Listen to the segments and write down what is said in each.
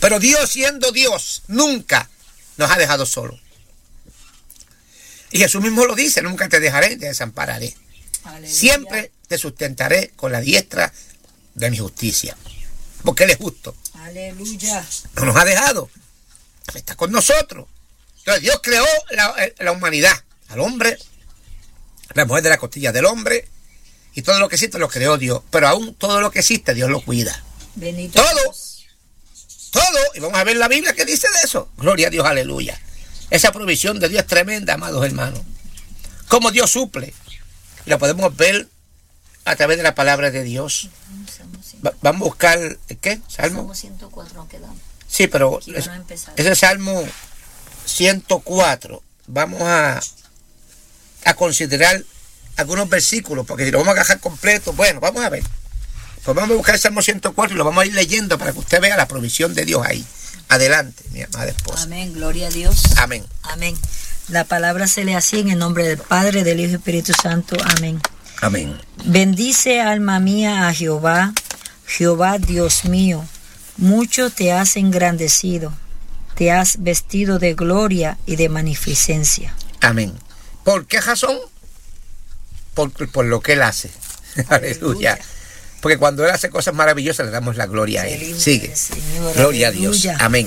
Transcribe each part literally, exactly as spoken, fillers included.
Pero Dios, siendo Dios, nunca nos ha dejado solos. Y Jesús mismo lo dice, nunca te dejaré ni te desampararé. Aleluya. Siempre te sustentaré con la diestra de mi justicia. Porque Él es justo. Aleluya. No nos ha dejado. Está con nosotros. Entonces Dios creó la, la humanidad, al hombre, la mujer de la costilla del hombre, y todo lo que existe lo creó Dios. Pero aún todo lo que existe Dios lo cuida. Bendito todo, Dios. todo. Y vamos a ver la Biblia que dice de eso. Gloria a Dios, aleluya. Esa provisión de Dios es tremenda, amados hermanos. Cómo Dios suple. Y lo podemos ver a través de la palabra de Dios. Va, vamos a buscar, ¿qué? Salmo. Salmo ciento cuatro nos quedamos. Sí, pero es, ese Salmo ciento cuatro. Vamos a, a considerar algunos versículos, porque si lo vamos a agarrar completo, bueno, vamos a ver. Pues vamos a buscar el Salmo ciento cuatro y lo vamos a ir leyendo para que usted vea la provisión de Dios ahí. Adelante, mi amada esposa. Amén, gloria a Dios. Amén. Amén. La palabra se lee así en el nombre del Padre, del Hijo y Espíritu Santo. Amén. Amén. Bendice, alma mía, a Jehová. Jehová, Dios mío, mucho te has engrandecido. Te has vestido de gloria y de magnificencia. Amén. ¿Por qué razón? Por, por lo que Él hace. Aleluya. Aleluya. Porque cuando Él hace cosas maravillosas le damos la gloria a Él. Sigue. Señor, gloria aleluya. A Dios. Amén.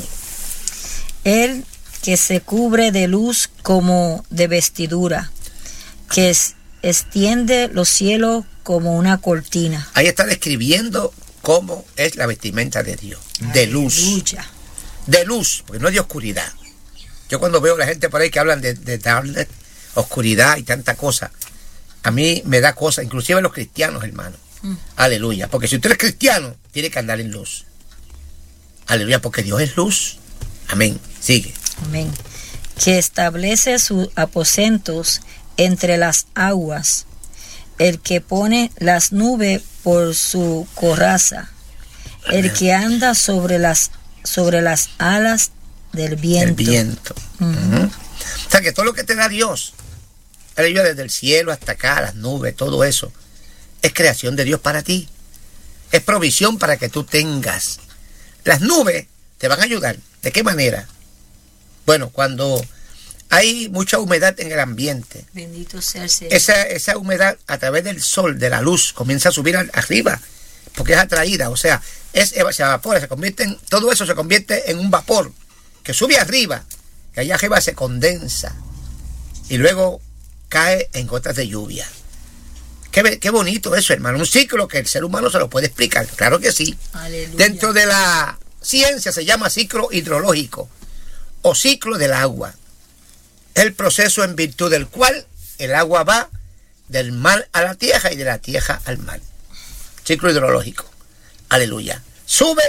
Él que se cubre de luz como de vestidura, que es, extiende los cielos como una cortina. Ahí está describiendo cómo es la vestimenta de Dios. De aleluya. Luz. De luz, porque no es de oscuridad. Yo cuando veo a la gente por ahí que hablan de, de darkness, oscuridad y tanta cosa, a mí me da cosa, inclusive los cristianos, hermano. Mm. Aleluya, porque si usted es cristiano, tiene que andar en luz. Aleluya, porque Dios es luz. Amén. Sigue. Amén. Que establece sus aposentos entre las aguas, el que pone las nubes por su coraza, amén. El que anda sobre las sobre las alas del viento. El viento. Uh-huh. Uh-huh. O sea que todo lo que te da Dios, aleluya, desde el cielo hasta acá, las nubes, todo eso, es creación de Dios para ti. Es provisión para que tú tengas. Las nubes te van a ayudar. ¿De qué manera? Bueno, cuando hay mucha humedad en el ambiente, bendito sea el Señor. Esa, esa humedad a través del sol, de la luz, comienza a subir arriba, porque es atraída, o sea, es, se evapora, se convierte en, todo eso se convierte en un vapor que sube arriba, que allá arriba se condensa y luego cae en gotas de lluvia. Qué, qué bonito eso, hermano. Un ciclo que el ser humano se lo puede explicar, claro que sí. Aleluya. Dentro de la ciencia se llama ciclo hidrológico o ciclo del agua. Es el proceso en virtud del cual el agua va del mar a la tierra y de la tierra al mar. Ciclo hidrológico. Aleluya. Sube,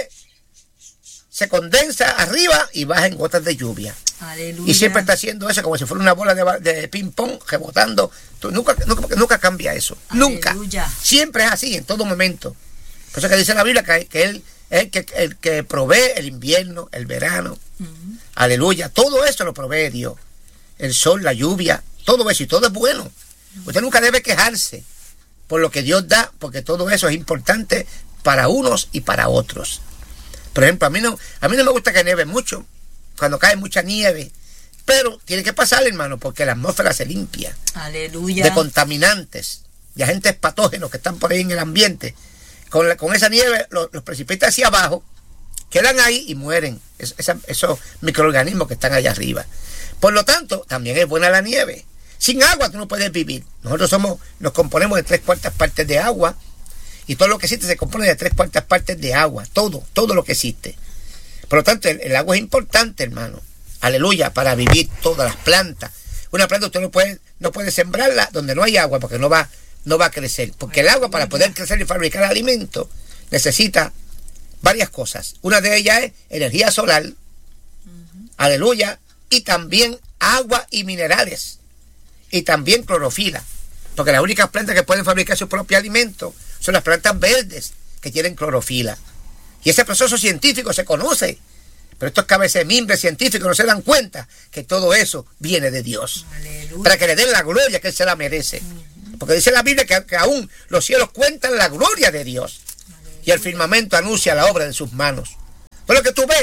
se condensa arriba y baja en gotas de lluvia. Aleluya. Y siempre está haciendo eso como si fuera una bola de, de ping pong rebotando. Tú, nunca, nunca, nunca cambia eso. Aleluya. Nunca. Siempre es así, en todo momento. Por eso que dice la Biblia que, que Él es el que, el que provee el invierno, el verano. Uh-huh. Aleluya. Todo eso lo provee Dios. El sol, la lluvia, todo eso. Y todo es bueno. Uh-huh. Usted nunca debe quejarse por lo que Dios da, porque todo eso es importante para unos y para otros. Por ejemplo, a mí no, a mí no me gusta que nieve mucho, cuando cae mucha nieve, pero tiene que pasar, hermano, porque la atmósfera se limpia. Aleluya. De contaminantes, de agentes patógenos que están por ahí en el ambiente. Con, la, con esa nieve los, los precipita hacia abajo, quedan ahí y mueren es, esa, esos microorganismos que están allá arriba. Por lo tanto, también es buena la nieve. Sin agua tú no puedes vivir. Nosotros somos, nos componemos de tres cuartas partes de agua, y todo lo que existe se compone de tres cuartas partes de agua. Todo, todo lo que existe. Por lo tanto, el, el agua es importante, hermano. Aleluya, para vivir todas las plantas. Una planta usted no puede, no puede sembrarla donde no hay agua, porque no va, no va a crecer. Porque el agua, para poder crecer y fabricar alimentos, necesita varias cosas. Una de ellas es energía solar. Uh-huh. Aleluya. Y también agua y minerales. Y también clorofila. Porque las únicas plantas que pueden fabricar su propio alimento son las plantas verdes que tienen clorofila. Y ese proceso científico se conoce. Pero estos cabecemimbres científicos no se dan cuenta que todo eso viene de Dios. Aleluya. Para que le den la gloria que Él se la merece. Uh-huh. Porque dice la Biblia que, que aún los cielos cuentan la gloria de Dios. Aleluya. Y el firmamento anuncia la obra de sus manos. Todo lo que tú ves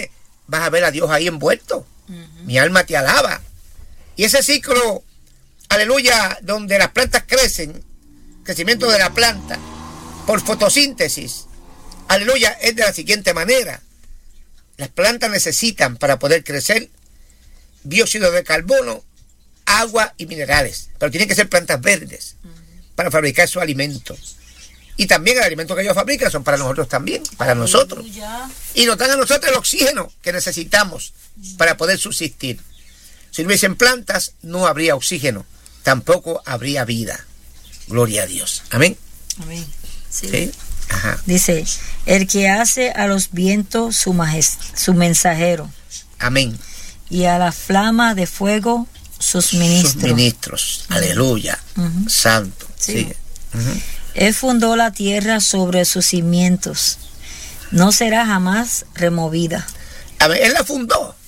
vas a ver a Dios ahí envuelto. Uh-huh. Mi alma te alaba. Y ese ciclo, aleluya, donde las plantas crecen, crecimiento de la planta, por fotosíntesis, aleluya, es de la siguiente manera. Las plantas necesitan, para poder crecer, dióxido de carbono, agua y minerales. Pero tienen que ser plantas verdes para fabricar su alimento. Y también el alimento que ellos fabrican son para nosotros también, para nosotros. Y nos dan a nosotros el oxígeno que necesitamos para poder subsistir. Si no hubiesen plantas, no habría oxígeno. Tampoco habría vida. Gloria a Dios. Amén. Amén. Sí. ¿Sí? Ajá. Dice, el que hace a los vientos su, majest- su mensajero. Amén. Y a la flama de fuego sus ministros. Sus ministros. Uh-huh. Aleluya. Uh-huh. Santo. Sí. Sigue. Uh-huh. Él fundó la tierra sobre sus cimientos. No será jamás removida. A ver, él la fundó.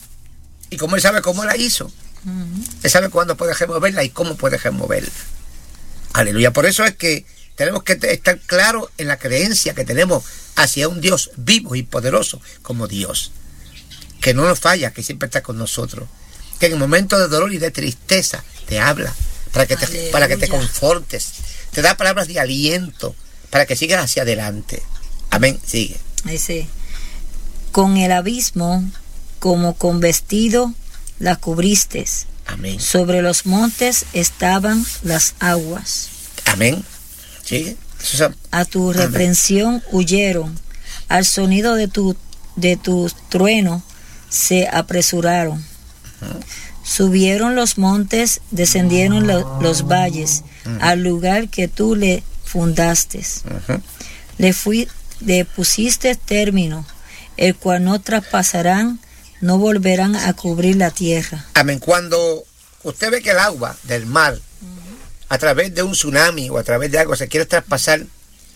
Y como él sabe cómo la hizo. Uh-huh. Él sabe cuándo puede removerla y cómo puede removerla. Aleluya. Por eso es que tenemos que estar claros en la creencia que tenemos hacia un Dios vivo y poderoso como Dios. Que no nos falla, que siempre está con nosotros. Que en el momento de dolor y de tristeza te habla para que te, para que te confortes. Te da palabras de aliento para que sigas hacia adelante. Amén. Sigue. Dice, con el abismo como con vestido la cubriste. Amén. Sobre los montes estaban las aguas. Amén. ¿Sí? A tu reprensión huyeron, al sonido de tu, de tu trueno se apresuraron. Uh-huh. Subieron los montes, descendieron lo, los valles, uh-huh. al lugar que tú le fundaste. Uh-huh. Le, fui, le pusiste término, el cual no traspasarán, no volverán a cubrir la tierra. Amén. Cuando usted ve que el agua del mar, a través de un tsunami o a través de algo se quiere traspasar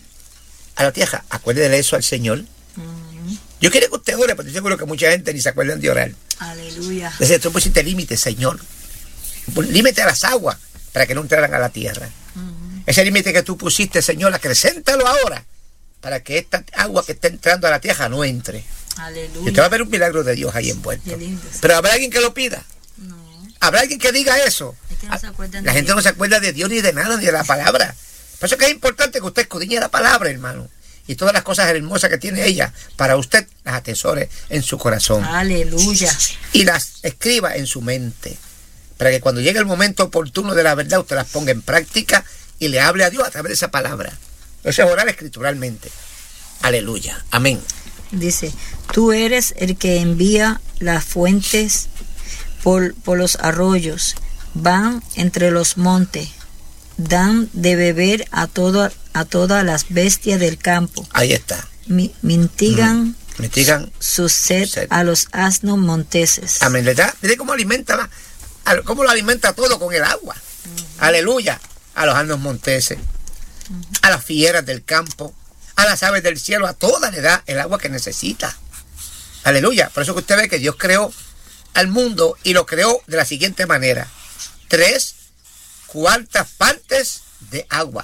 a la tierra, acuérdele eso al Señor. Uh-huh. Yo quiero que usted ore, porque estoy seguro que mucha gente ni se acuerdan de orar. Aleluya. Entonces tú pusiste límite, Señor. Límite a las aguas para que no entraran a la tierra. Uh-huh. Ese límite que tú pusiste, Señor, acrecéntalo ahora para que esta agua que está entrando a la tierra no entre. Aleluya. Y usted va a ver un milagro de Dios ahí envuelto. Pero habrá alguien que lo pida. ¿Habrá alguien que diga eso? Es que no se acuerdan la de gente Dios. no se acuerda de Dios ni de nada, ni de la palabra. Por eso es que es importante que usted escudriñe la palabra, hermano. Y todas las cosas hermosas que tiene ella, para usted las atesore en su corazón. Aleluya. Y las escriba en su mente. Para que cuando llegue el momento oportuno de la verdad, usted las ponga en práctica y le hable a Dios a través de esa palabra. Eso es orar escrituralmente. Aleluya. Amén. Dice, tú eres el que envía las fuentes por, por los arroyos, van entre los montes, dan de beber a, todo, a todas las bestias del campo. Ahí está. Mi, mitigan, mm. mitigan su, su sed, sed a los asnos monteses. Amén. ¿Verdad? Mire cómo alimenta, la, cómo lo alimenta todo con el agua. Uh-huh. Aleluya. A los asnos monteses, uh-huh. a las fieras del campo, a las aves del cielo, a todas le da el agua que necesita. Aleluya. Por eso que usted ve que Dios creó al mundo y lo creó de la siguiente manera: tres cuartas partes de agua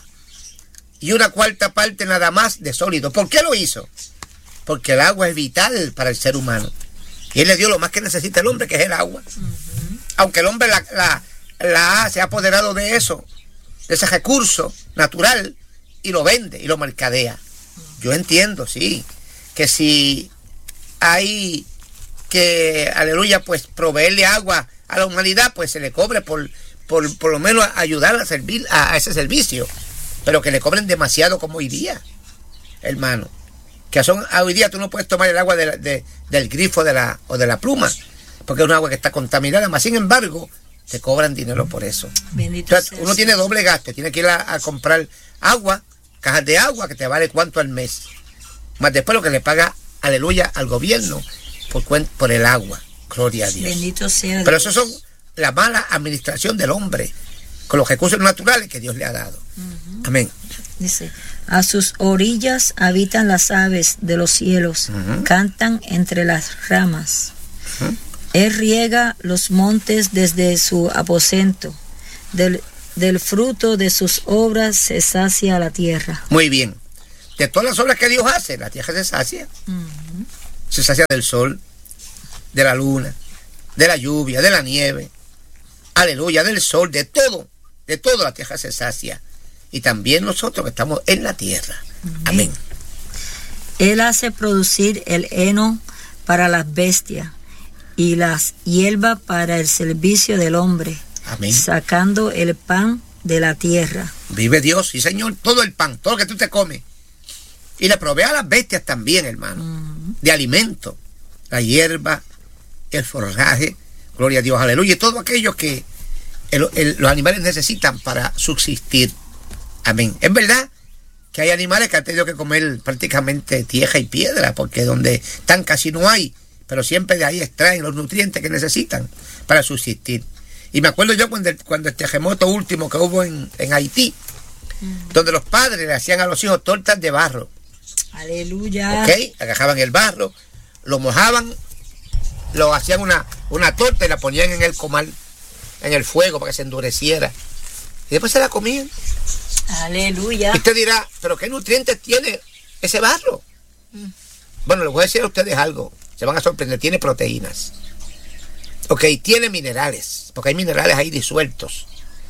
y una cuarta parte nada más de sólido. ¿Por qué lo hizo? Porque el agua es vital para el ser humano y Él le dio lo más que necesita el hombre, que es el agua. Uh-huh. Aunque el hombre la, la, la se ha apoderado de eso, de ese recurso natural, y lo vende y lo mercadea. Yo entiendo, sí, que si hay que, aleluya, pues proveerle agua a la humanidad, pues se le cobre por, por, por lo menos ayudar a servir a, a ese servicio, pero que le cobren demasiado como hoy día, hermano, que son, hoy día tú no puedes tomar el agua de, de, del grifo de la, o de la pluma, porque es un agua que está contaminada, más sin embargo, te cobran dinero por eso. Bendito Entonces, uno tiene doble gasto, tiene que ir a, a comprar agua, cajas de agua, que te vale cuánto al mes, más después lo que le paga, aleluya, al gobierno por, por el agua. Gloria a Dios. Bendito sea Pero Dios. eso son la mala administración del hombre con los recursos naturales que Dios le ha dado. Uh-huh. Amén. Dice, a sus orillas habitan las aves de los cielos, uh-huh. cantan entre las ramas. Uh-huh. Él riega los montes desde su aposento, del, del fruto de sus obras se sacia la tierra. Muy bien. De todas las obras que Dios hace, la tierra se sacia. Uh-huh. Se sacia del sol, de la luna, de la lluvia, de la nieve, aleluya, del sol, de todo, de todo la tierra se sacia. Y también nosotros que estamos en la tierra. Amén. Él hace producir el heno para las bestias y las hierbas para el servicio del hombre. Amén. Sacando el pan de la tierra. Vive Dios, sí Señor, todo el pan, todo lo que tú te comes. Y le provee a las bestias también, hermano, uh-huh. de alimento, la hierba, el forraje, gloria a Dios, aleluya, y todo aquello que el, el, los animales necesitan para subsistir. Amén. Es verdad que hay animales que han tenido que comer prácticamente tierra y piedra, porque donde están casi no hay, pero siempre de ahí extraen los nutrientes que necesitan para subsistir. Y me acuerdo yo cuando el, cuando el terremoto último que hubo en, en Haití, mm. donde los padres le hacían a los hijos tortas de barro. Aleluya. Ok, agarraban el barro, lo mojaban, lo hacían una, una torta y la ponían en el comal, en el fuego para que se endureciera. Y después se la comían. Aleluya. Y usted dirá, ¿pero qué nutrientes tiene ese barro? Mm. Bueno, les voy a decir a ustedes algo, se van a sorprender, tiene proteínas. Ok, tiene minerales, porque hay minerales ahí disueltos.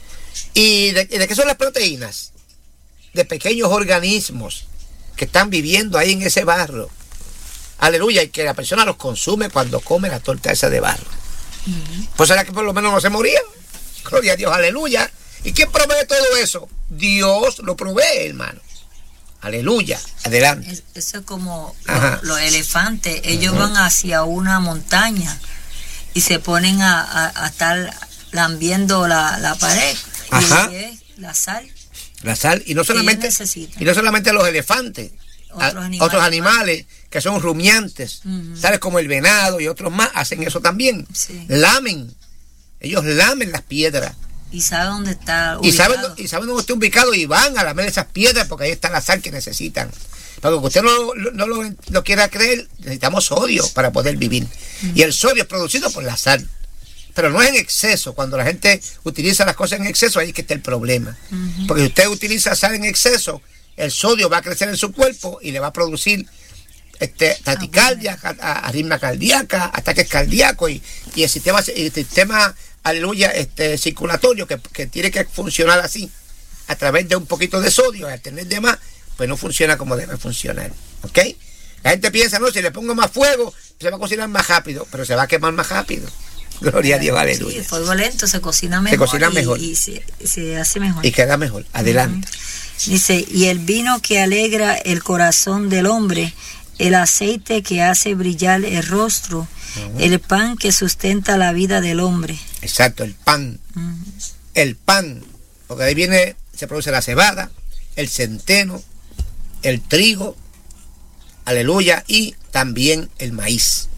¿Y de, de qué son las proteínas? De pequeños organismos que están viviendo ahí en ese barro. Aleluya, y que la persona los consume cuando come la torta esa de barro. Uh-huh. Pues será que por lo menos no se morían. Gloria a Dios, aleluya. ¿Y quién provee todo eso? Dios lo provee, hermano. Aleluya, adelante. Es, eso es como los, los elefantes, ellos uh-huh. van hacia una montaña y se ponen a, a, a estar lambiendo la, la pared. Ajá. Y es la sal. La sal, y no solamente, y no solamente los elefantes, otros a, animales, otros animales que son rumiantes, uh-huh. tales como el venado y otros más, hacen eso también. Sí. Lamen, ellos lamen las piedras. Y saben dónde está ubicado. Y saben, y saben dónde está ubicado y van a lamer esas piedras porque ahí está la sal que necesitan. Para que usted no, no, no lo, lo quiera creer, necesitamos sodio para poder vivir. Uh-huh. Y el sodio es producido por la sal. Pero no es en exceso. Cuando la gente utiliza las cosas en exceso, ahí es que está el problema. Uh-huh. Porque si usted utiliza sal en exceso, el sodio va a crecer en su cuerpo y le va a producir este, taticardia, uh-huh. arritmia cardíaca, ataques cardíacos y, y el sistema, el sistema aleluya, este, circulatorio que, que tiene que funcionar así a través de un poquito de sodio. Al tener de más, pues no funciona como debe funcionar. ¿Ok? La gente piensa, no, si le pongo más fuego, se va a cocinar más rápido, pero se va a quemar más rápido. Gloria a Dios, aleluya. Sí, el fuego lento se cocina mejor. Se cocina mejor. Y, y se, se hace mejor. Y queda mejor. Adelante. Uh-huh. Dice, y el vino que alegra el corazón del hombre, el aceite que hace brillar el rostro, uh-huh. el pan que sustenta la vida del hombre. Exacto, el pan. Uh-huh. El pan, porque de ahí viene, se produce la cebada, el centeno, el trigo, aleluya, y también el maíz.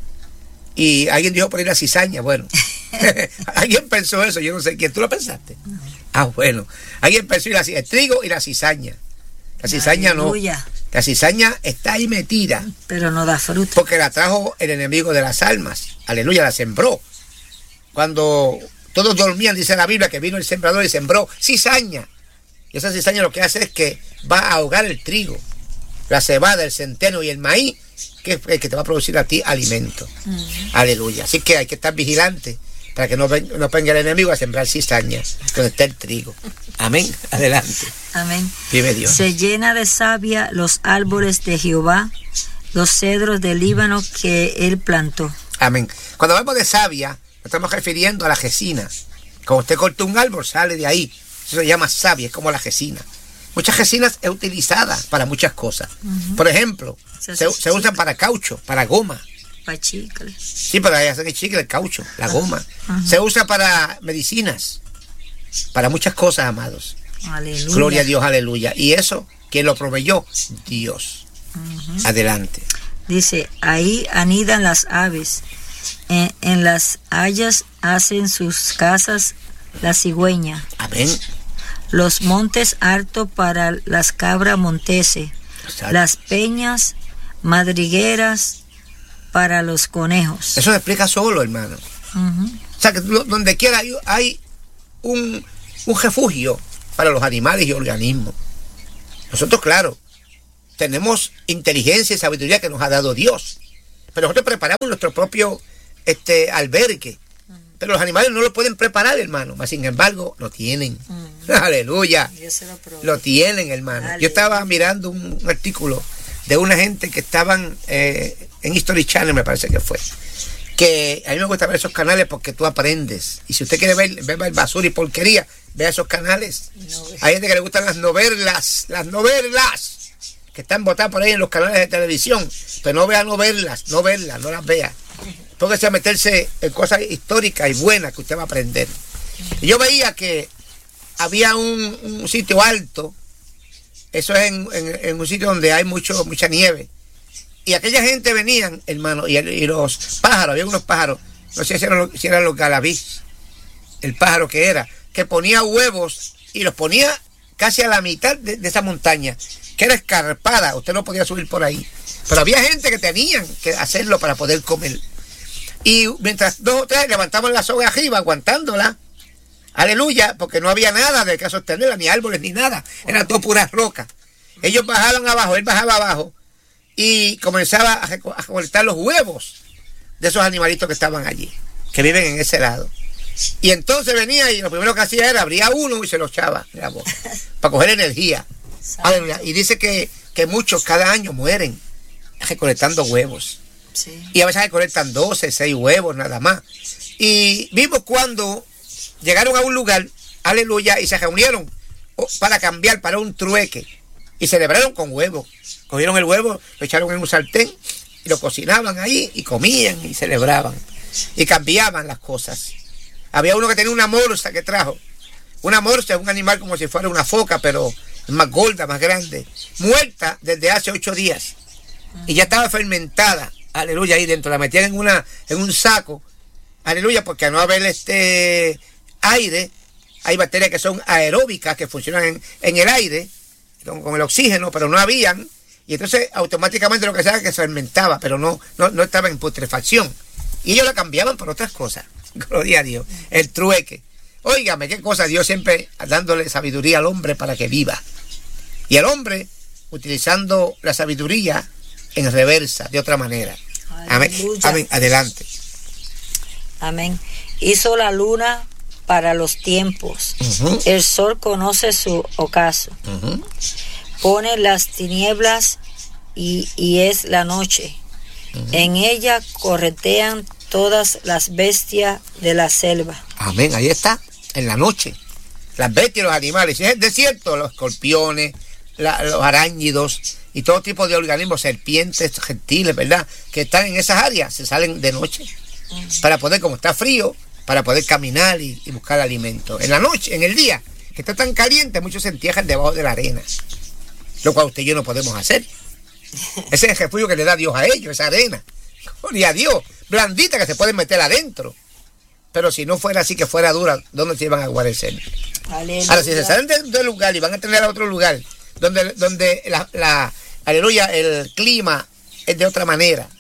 Y alguien dijo por ahí la cizaña, bueno, alguien pensó eso, yo no sé quién, ¿tú lo pensaste? No. Ah, bueno, alguien pensó y la, el trigo y la cizaña. La cizaña Aleluya. no, la cizaña está ahí metida. Pero no da fruto. Porque la trajo el enemigo de las almas, aleluya, la sembró. Cuando todos dormían, dice la Biblia, que vino el sembrador y sembró cizaña. Y esa cizaña lo que hace es que va a ahogar el trigo, la cebada, el centeno y el maíz, que es el que te va a producir a ti alimento. Uh-huh. Aleluya. Así que hay que estar vigilante para que no, ven, no venga el enemigo a sembrar cizaña donde está el trigo. Amén. Adelante. Amén. Vive Dios. Se llena de savia los árboles de Jehová, los cedros del Líbano que él plantó. Amén. Cuando hablamos de savia, nos estamos refiriendo a la resina. Cuando usted corta un árbol, sale de ahí. Eso se llama savia, es como la resina. Muchas resinas es utilizada para muchas cosas. Uh-huh. Por ejemplo, se, se, se usan para caucho, para goma. Para chicle. Sí, para hacer el chicle, el caucho, la goma. Uh-huh. Se usa para medicinas, para muchas cosas, amados. Aleluya. Gloria a Dios, aleluya. Y eso, ¿quién lo proveyó? Dios. Uh-huh. Adelante. Dice, ahí anidan las aves, en, en las hayas hacen sus casas la cigüeña. Amén. Los montes altos para las cabras montese, Exacto. las peñas madrigueras para los conejos. Eso se explica solo, hermano. Uh-huh. O sea, que donde quiera hay, hay un, un refugio para los animales y organismos. Nosotros, claro, tenemos inteligencia y sabiduría que nos ha dado Dios, pero nosotros preparamos nuestro propio este albergue. Pero los animales no lo pueden preparar, hermano. Mas sin embargo, lo tienen. Mm. Aleluya. Lo, lo tienen, hermano. Aleluya. Yo estaba mirando un, un artículo de una gente que estaban eh, en History Channel, me parece que fue. Que a mí me gusta ver esos canales porque tú aprendes. Y si usted quiere ver, ver basura y porquería, vea esos canales. No, hay gente que le gustan las novelas, las novelas que están botadas por ahí en los canales de televisión. Pero no vea novelas, no verlas, no las vea. Póngase a meterse en cosas históricas y buenas que usted va a aprender. Y yo veía que había un, un sitio alto, eso es en, en, en un sitio donde hay mucho, mucha nieve. Y aquella gente venían, hermano, y, y los pájaros, había unos pájaros, no sé si eran los, si eran los galabís, el pájaro que era, que ponía huevos y los ponía casi a la mitad de, de esa montaña, que era escarpada, usted no podía subir por ahí. Pero había gente que tenían que hacerlo para poder comer. Y mientras dos o tres levantaban la soga arriba, aguantándola, aleluya, porque no había nada de que sostenerla, ni árboles, ni nada, era todo pura roca. Ellos bajaban abajo, él bajaba abajo, y comenzaba a recolectar los huevos de esos animalitos que estaban allí, que viven en ese lado. Y entonces venía y lo primero que hacía era abría uno y se lo echaba en la boca, para coger energía. Aleluya. Y dice que, que muchos cada año mueren recolectando huevos. Sí. Y a veces recolectan doce, seis huevos nada más. Y vimos cuando llegaron a un lugar, aleluya, y se reunieron para cambiar, para un trueque. Y celebraron con huevos. Cogieron el huevo, lo echaron en un sartén y lo cocinaban ahí y comían y celebraban. Y cambiaban las cosas. Había uno que tenía una morsa que trajo. Una morsa es un animal como si fuera una foca, pero más gorda, más grande. Muerta desde hace ocho días. Y ya estaba fermentada. Aleluya, ahí dentro. La metían en, una, en un saco. Aleluya, porque al no haber este aire, hay bacterias que son aeróbicas, que funcionan en, en el aire, con, con el oxígeno, pero no habían. Y entonces automáticamente lo que se hace es que se fermentaba, pero no, no, no estaba en putrefacción. Y ellos la cambiaban por otras cosas. Gloria a Dios. El trueque. Óigame, qué cosa, Dios siempre dándole sabiduría al hombre para que viva. Y el hombre utilizando la sabiduría en reversa, de otra manera. Amén. Amén. Adelante. Amén. Hizo la luna para los tiempos. Uh-huh. El sol conoce su ocaso. Uh-huh. Pone las tinieblas y, y es la noche. Uh-huh. En ella corretean todas las bestias de la selva. Amén. Ahí está. En la noche. Las bestias y los animales. Si es el desierto, los escorpiones, la, los aráñidos y todo tipo de organismos, serpientes, reptiles, ¿verdad? Que están en esas áreas, se salen de noche. Uh-huh. Para poder, como está frío, para poder caminar y, y buscar alimento. En la noche, en el día, que está tan caliente, muchos se entierran debajo de la arena. Lo cual usted y yo no podemos hacer. Ese es el refugio que le da Dios a ellos, esa arena. Gloria a Dios. Blandita que se pueden meter adentro. Pero si no fuera así, que fuera dura, ¿dónde se iban a guarecer? Aleluya. Ahora, si se salen de, de lugar y van a tener a otro lugar, donde, donde la, la, aleluya, el clima es de otra manera.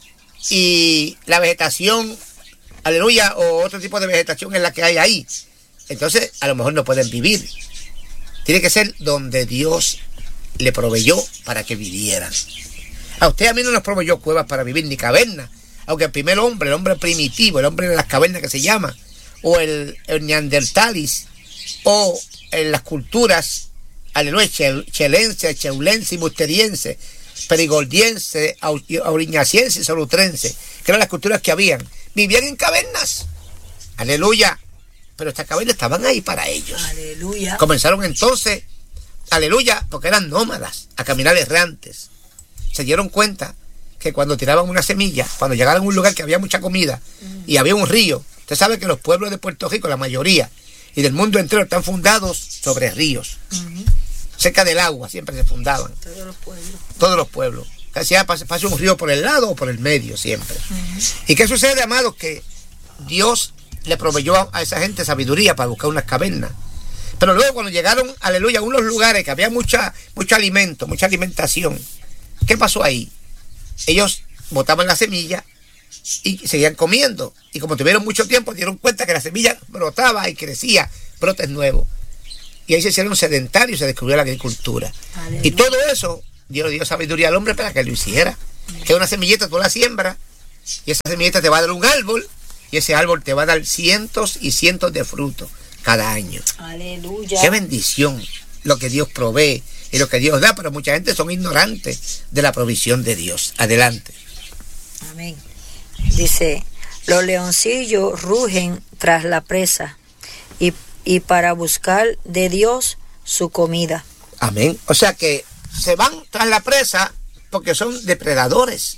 Y la vegetación, aleluya, o otro tipo de vegetación es la que hay ahí. Entonces, a lo mejor no pueden vivir. Tiene que ser donde Dios le proveyó para que vivieran. A usted a mí no nos proveyó cuevas para vivir, ni cavernas. Aunque el primer hombre, el hombre primitivo, el hombre de las cavernas que se llama, o el, el neandertalis, o en las culturas, aleluya, chel, chelense, cheulense y musteriense, perigordiense, auriñaciense y solutrense, que eran las culturas que habían, vivían en cavernas. Aleluya. Pero estas cavernas estaban ahí para ellos. Aleluya. Comenzaron entonces, aleluya, porque eran nómadas, a caminar errantes. Se dieron cuenta que cuando tiraban una semilla, cuando llegaron a un lugar que había mucha comida uh-huh. y había un río, usted sabe que los pueblos de Puerto Rico, la mayoría, y del mundo entero están fundados sobre ríos. Uh-huh. Cerca del agua siempre se fundaban. Todos los pueblos. Todos los pueblos. Casi pasa, pasa un río por el lado o por el medio siempre. Uh-huh. ¿Y qué sucede, amados? Que Dios le proveyó a, a esa gente sabiduría para buscar unas cavernas. Pero luego cuando llegaron, aleluya, a unos lugares que había mucha, mucho alimento, mucha alimentación, ¿qué pasó ahí? Ellos botaban la semilla y seguían comiendo. Y como tuvieron mucho tiempo, dieron cuenta que la semilla brotaba y crecía, brotes nuevos. Y ahí se hicieron sedentarios y se descubrió la agricultura. Aleluya. Y todo eso, Dios le dio sabiduría al hombre para que lo hiciera. Aleluya. Que una semillita tú la siembras y esa semillita te va a dar un árbol, y ese árbol te va a dar cientos y cientos de frutos cada año. Aleluya. Qué bendición lo que Dios provee y lo que Dios da, pero mucha gente son ignorantes de la provisión de Dios. Adelante. Amén. Dice, los leoncillos rugen tras la presa y, y para buscar de Dios su comida. Amén. O sea que se van tras la presa porque son depredadores.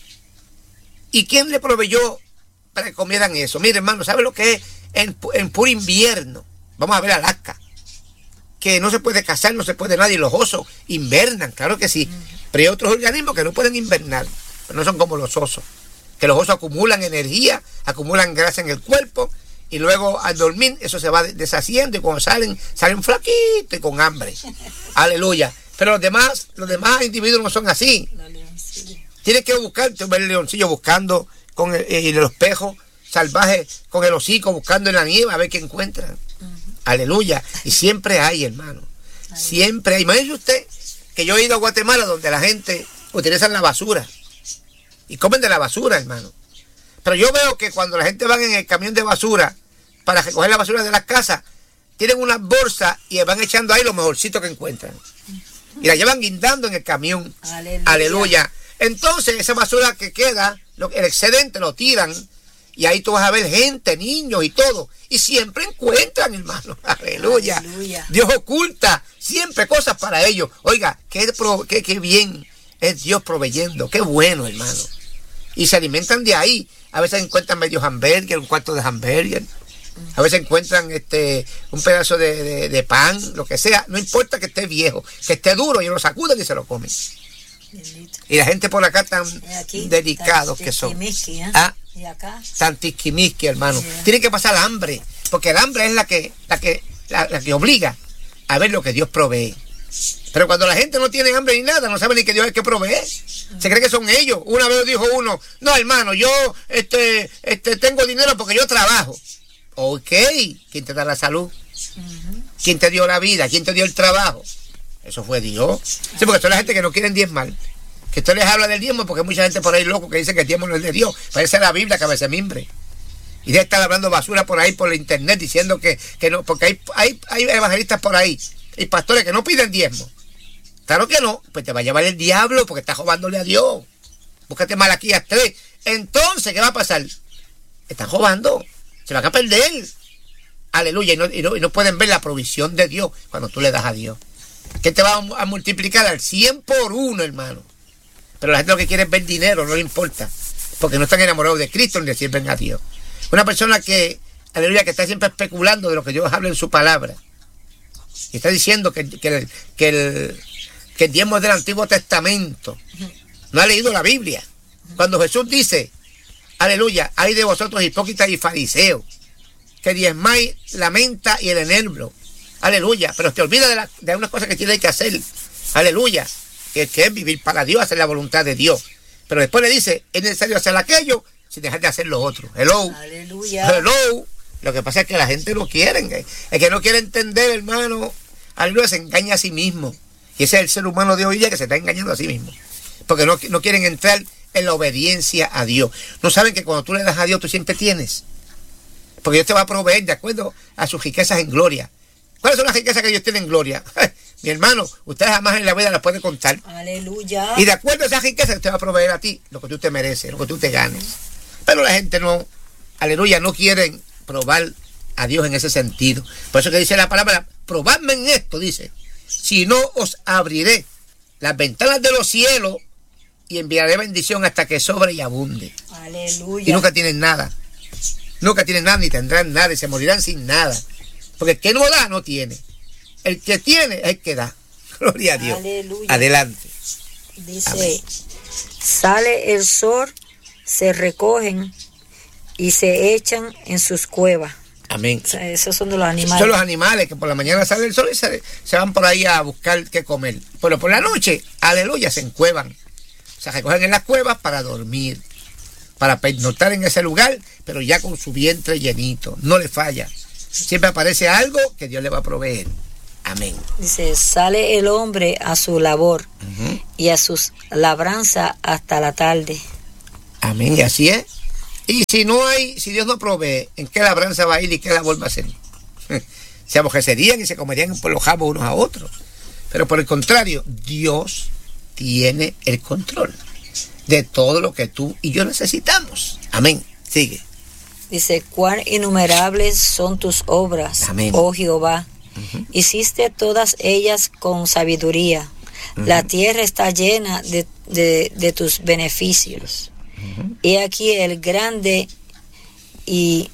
¿Y quién le proveyó para que comieran eso? Mire, hermano, ¿sabe lo que es en, en puro invierno? Vamos a ver Alaska, que no se puede cazar, no se puede nada, y los osos invernan, claro que sí. Pero hay otros organismos que no pueden invernar, pero no son como los osos, que los osos acumulan energía, acumulan grasa en el cuerpo, y luego al dormir eso se va deshaciendo, y cuando salen, salen flaquitos y con hambre. Aleluya. Pero los demás, los demás individuos no son así. Tienes que buscar, tú ves el leoncillo buscando con el, el espejo salvaje, con el hocico, buscando en la nieve a ver qué encuentran. Uh-huh. Aleluya. Y siempre hay, hermano. Ay. Siempre hay. Imagínese usted que yo he ido a Guatemala donde la gente utiliza la basura y comen de la basura, hermano. Pero yo veo que cuando la gente va en el camión de basura para recoger la basura de las casas, tienen unas bolsas y van echando ahí lo mejorcito que encuentran. Uh-huh. Y la llevan guindando en el camión. Aleluya. Aleluya. Entonces esa basura que queda, el excedente lo tiran, y ahí tú vas a ver gente, niños y todo, y siempre encuentran, hermano. Aleluya. Aleluya. Dios oculta siempre cosas para ellos. Oiga, qué, qué, qué bien es Dios proveyendo, qué bueno, hermano. Y se alimentan de ahí. A veces encuentran medio hamburger, un cuarto de hamburger. A veces encuentran este un pedazo de, de, de pan, lo que sea. No importa que esté viejo, que esté duro, y lo sacuden y se lo comen. Bendito. Y la gente por acá tan aquí, delicados que son. ¿Eh? Ah, y acá tan tiquimiqui, hermano. Yeah. Tiene que pasar hambre, porque el hambre es la que la que la, la que obliga a ver lo que Dios provee. Pero cuando la gente no tiene hambre ni nada, no sabe ni que Dios es que provee, uh-huh. se cree que son ellos. Una vez dijo uno, no, hermano, yo este este tengo dinero porque yo trabajo. Ok, ¿quién te da la salud? Uh-huh. ¿Quién te dio la vida? ¿Quién te dio el trabajo? Eso fue Dios. Sí, porque son la gente que no quieren diezmar. Que usted les habla del diezmo porque hay mucha gente por ahí loco que dice que el diezmo no es de Dios. Parece la Biblia que a veces mimbre. Y de estar hablando basura por ahí, por el internet, diciendo que, que no, porque hay, hay, hay evangelistas por ahí y pastores que no piden diezmo. Claro que no, pues te va a llevar el diablo porque estás robándole a Dios. Búscate Malaquías tres. Entonces, ¿qué va a pasar? Están robando, se van a perder. Aleluya, y no, y no, y no pueden ver la provisión de Dios cuando tú le das a Dios. Que te va a multiplicar al cien por uno, hermano. Pero la gente lo que quiere es ver dinero, no le importa. Porque no están enamorados de Cristo ni le sirven a Dios. Una persona que, aleluya, que está siempre especulando de lo que Dios habla en su palabra. Y está diciendo que, que, el, que, el, que el diezmo es del Antiguo Testamento. No ha leído la Biblia. Cuando Jesús dice, aleluya, hay de vosotros hipócritas y fariseos, que diezmáis la menta y el eneldo. Aleluya, pero te olvidas de, la, de unas cosas que tienes que hacer. Aleluya, que, que es vivir para Dios, hacer la voluntad de Dios. Pero después le dice, es necesario hacer aquello sin dejar de hacer lo otro. Hello. Aleluya. Hello. Lo que pasa es que la gente no quiere, es que no quiere entender, hermano. Aleluya, se engaña a sí mismo. Y ese es el ser humano de hoy día que se está engañando a sí mismo. Porque no, no quieren entrar en la obediencia a Dios. No saben que cuando tú le das a Dios, tú siempre tienes. Porque Dios te va a proveer de acuerdo a sus riquezas en gloria. ¿Cuáles son las riquezas que Dios tiene en gloria? Mi hermano, usted jamás en la vida las puede contar. Aleluya. Y de acuerdo a esas riquezas, usted va a proveer a ti lo que tú te mereces, lo que tú te ganes. Pero la gente no, aleluya, no quieren probar a Dios en ese sentido. Por eso que dice la palabra, probadme en esto, dice. Si no, os abriré las ventanas de los cielos y enviaré bendición hasta que sobre y abunde. Aleluya. Y nunca tienen nada. Nunca tienen nada ni tendrán nada y se morirán sin nada. Porque el que no da, no tiene. El que tiene es el que da. Gloria a Dios. Aleluya. Adelante. Dice, amén. Sale el sol, se recogen y se echan en sus cuevas. Amén. O sea, esos son de los animales. Son los animales que por la mañana sale el sol y se, se van por ahí a buscar qué comer. Pero por la noche, aleluya, se encuevan. Se recogen en las cuevas para dormir, para pernoctar en ese lugar, pero ya con su vientre llenito. No le falla. Siempre aparece algo que Dios le va a proveer. Amén. Dice, sale el hombre a su labor uh-huh. y a sus labranzas hasta la tarde. Amén, y así es. Y si no hay, si Dios no provee, ¿en qué labranza va a ir y qué labor va a hacer? Se aborrecerían y se comerían por los jabos unos a otros. Pero por el contrario, Dios tiene el control de todo lo que tú y yo necesitamos. Amén. Sigue. Dice, cuán innumerables son tus obras, Amén. Oh Jehová. Uh-huh. Hiciste todas ellas con sabiduría. Uh-huh. La tierra está llena de, de, de tus beneficios. Uh-huh. He aquí el grande y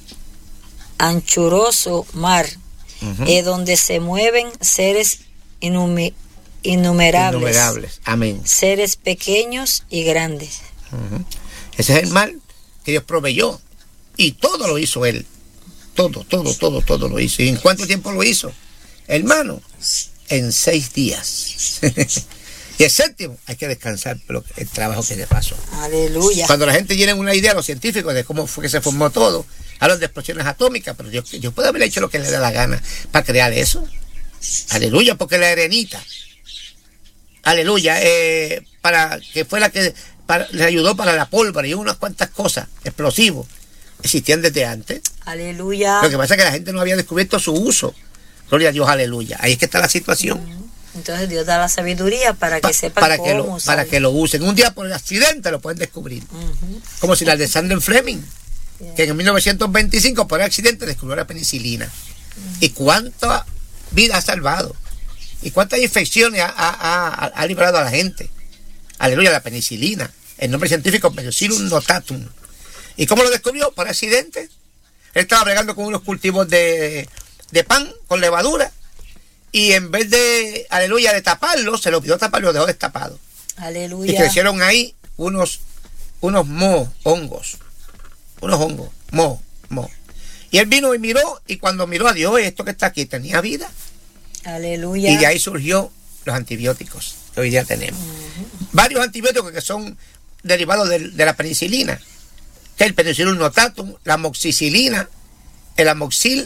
anchuroso mar, uh-huh. eh, donde se mueven seres innumerables. Innumerables. Innumerables. Amén. Seres pequeños y grandes. Uh-huh. Ese es el mal que Dios proveyó. Y todo lo hizo Él. Todo, todo, todo, todo lo hizo. ¿Y en cuánto tiempo lo hizo? Hermano, en seis días. Y el séptimo, hay que descansar por el trabajo que le pasó. Aleluya. Cuando la gente tiene una idea, los científicos, de cómo fue que se formó todo, hablan de explosiones atómicas, pero Dios, Dios puede haber hecho lo que le da la gana para crear eso. Aleluya, porque la arenita, aleluya, eh, para que fue la que para, le ayudó para la pólvora y unas cuantas cosas, explosivos, existían desde antes. Aleluya. Lo que pasa es que la gente no había descubierto su uso. Gloria a Dios, aleluya. Ahí es que está la situación. Uh-huh. Entonces Dios da la sabiduría para que pa sepan para cómo que lo, para que lo usen. Un día por el accidente lo pueden descubrir. Uh-huh. Como si la de Alexander Fleming, yeah. que en mil novecientos veinticinco por accidente descubrió la penicilina. Uh-huh. Y cuánta vida ha salvado. Y cuántas infecciones ha, ha, ha, ha librado a la gente. Aleluya, la penicilina. El nombre científico Penicillium notatum. ¿Y cómo lo descubrió? Por accidente. Él estaba bregando con unos cultivos de, de pan con levadura. Y en vez de, aleluya, de taparlo, se lo olvidó taparlo, lo dejó destapado. Aleluya. Y crecieron ahí unos, unos mohos, hongos. Unos hongos, mohos, mohos. Y él vino y miró, y cuando miró a Dios, esto que está aquí tenía vida. Aleluya. Y de ahí surgió los antibióticos que hoy día tenemos. Uh-huh. Varios antibióticos que son derivados de, de la penicilina. Que es el Penicillium notatum, la amoxicilina, el amoxil,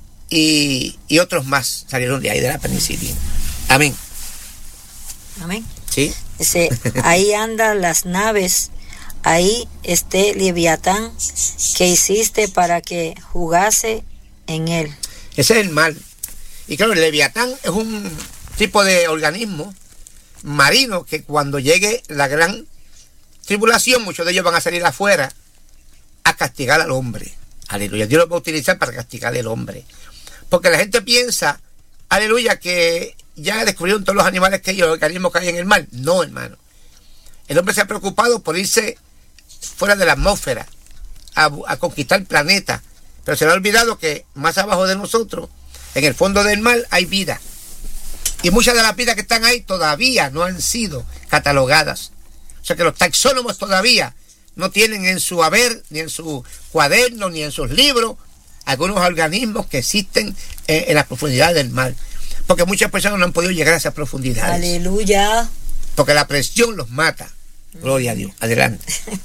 Y, y otros más salieron de ahí, de la penicilina. Amén. Amén. Sí. Dice, ahí andan las naves, ahí esté Leviatán, que hiciste para que jugase en él. Ese es el mal. Y claro, el Leviatán es un tipo de organismo marino que cuando llegue la gran tribulación, muchos de ellos van a salir afuera a castigar al hombre. Aleluya. Dios lo va a utilizar para castigar al hombre. Porque la gente piensa, aleluya, que ya descubrieron todos los animales que hay, los organismos que hay en el mar. No, hermano. El hombre se ha preocupado por irse fuera de la atmósfera, a, a conquistar el planeta. Pero se le ha olvidado que más abajo de nosotros, en el fondo del mar, hay vida. Y muchas de las vidas que están ahí todavía no han sido catalogadas. O sea que los taxónomos todavía no tienen en su haber, ni en su cuaderno, ni en sus libros, algunos organismos que existen eh, en la profundidad del mar. Porque muchas personas no han podido llegar a esas profundidades. Aleluya. Porque la presión los mata. Gloria a Dios. Adelante.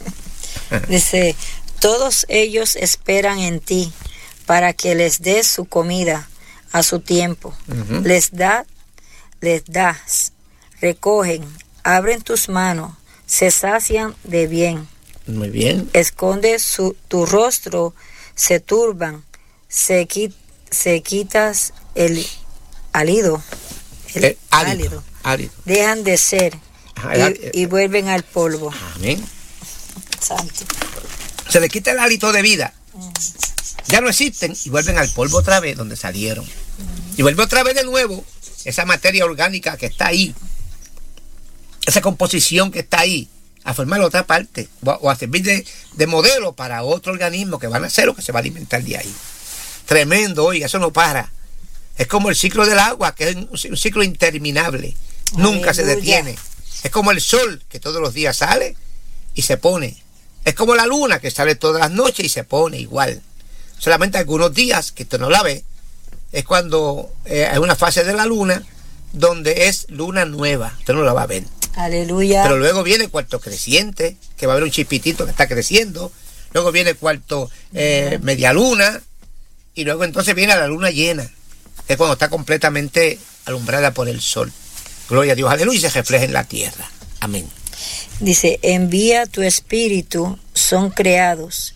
Dice, todos ellos esperan en ti para que les des su comida a su tiempo. Uh-huh. Les da, les das, recogen, abren tus manos, se sacian de bien. Muy bien. Esconde su, tu rostro, se turban, se, quit, se quitas el álido, el, el álido, álido. álido. Dejan de ser. Ajá, y, el, y vuelven al polvo. Amén. Santo. Se le quita el hálito de vida. Mm. Ya no existen y vuelven al polvo otra vez donde salieron. Mm. Y vuelve otra vez de nuevo esa materia orgánica que está ahí, esa composición que está ahí, a formar otra parte o a, o a servir de, de modelo para otro organismo que van a hacer o que se va a alimentar de ahí. Tremendo, oiga, eso no para. Es como el ciclo del agua, que es un, un ciclo interminable. Aleluya. Nunca se detiene. Es como el sol, que todos los días sale y se pone. Es como la luna, que sale todas las noches y se pone igual. Solamente algunos días que usted no la ve, es cuando eh, hay una fase de la luna donde es luna nueva. Usted no la va a ver. Aleluya. Pero luego viene el cuarto creciente, que va a haber un chispitito que está creciendo. Luego viene el cuarto eh, media luna. Y luego entonces viene la luna llena, que es cuando está completamente alumbrada por el sol. Gloria a Dios, aleluya, y se refleja en la tierra. Amén. Dice, envía tu espíritu, son creados,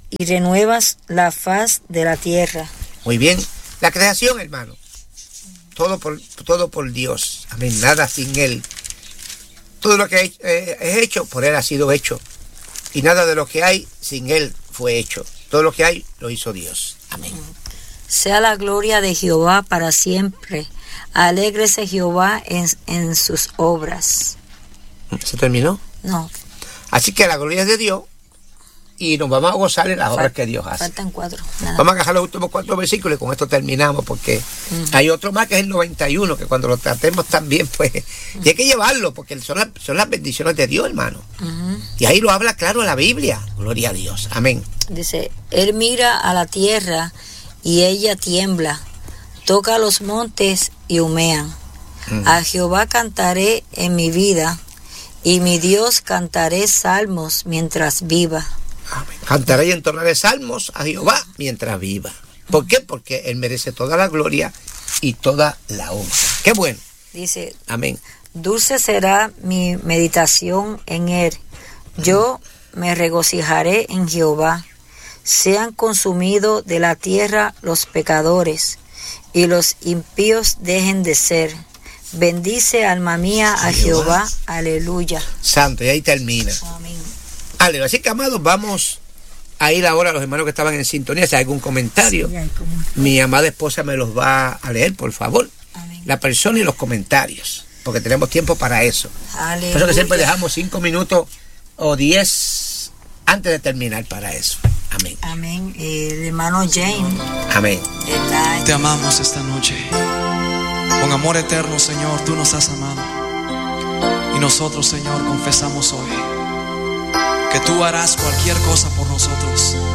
y renuevas la faz de la tierra. Muy bien. La creación, hermano. Todo por, todo por Dios. Amén. Nada sin Él. Todo lo que eh, es hecho, por Él ha sido hecho. Y nada de lo que hay, sin Él fue hecho. Todo lo que hay, lo hizo Dios. Amén. Sea la gloria de Jehová para siempre. Alégrese Jehová en, en sus obras. ¿Se terminó? No. Así que la gloria es de Dios. Y nos vamos a gozar en las obras que Dios hace. Faltan cuatro. Nada. Vamos a agarrar los últimos cuatro versículos y con esto terminamos, porque uh-huh. hay otro más que es el noventa y uno, que cuando lo tratemos también, pues, uh-huh. y hay que llevarlo, porque son las, son las bendiciones de Dios, hermano. Uh-huh. Y ahí lo habla claro la Biblia. Gloria a Dios. Amén. Dice, Él mira a la tierra y ella tiembla, toca los montes y humean. Uh-huh. A Jehová cantaré en mi vida, y mi Dios cantaré salmos mientras viva. Amén. Cantaré y entonaré salmos a Jehová mientras viva. ¿Por qué? Porque Él merece toda la gloria y toda la honra. ¡Qué bueno! Dice, amén. Dulce será mi meditación en Él. Yo me regocijaré en Jehová. Sean consumidos de la tierra los pecadores, y los impíos dejen de ser. Bendice, alma mía, a Jehová. Jehová. Aleluya. Santo, y ahí termina. Amén. Aleluya. Así que, amados, vamos a ir ahora a los hermanos que estaban en sintonía. Si hay algún comentario, sí, hay como... mi amada esposa me los va a leer, por favor. Amén. La persona y los comentarios, porque tenemos tiempo para eso. Aleluya. Por eso que siempre dejamos cinco minutos o diez antes de terminar para eso. Amén. Amén. El hermano Jane. Amén. Está... Te amamos esta noche. Con amor eterno, Señor, tú nos has amado. Y nosotros, Señor, confesamos hoy que tú harás cualquier cosa por nosotros.